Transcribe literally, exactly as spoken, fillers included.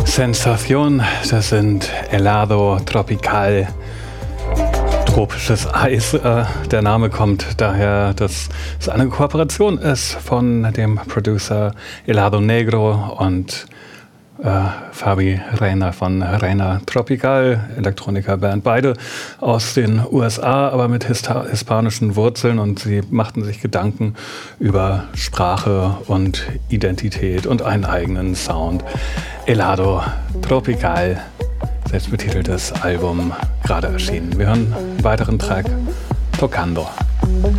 Sensación, das sind Helado Tropical, tropisches Eis. Äh, der Name kommt daher, dass es eine Kooperation ist von dem Producer Helado Negro und äh, Fabi Reina von Reina Tropical, Elektronikerband, beide aus den U S A, aber mit hista- hispanischen Wurzeln, und sie machten sich Gedanken über Sprache und Identität und einen eigenen Sound. Helado Tropical, selbstbetiteltes Album, gerade erschienen. Wir hören einen weiteren Track, Tocando.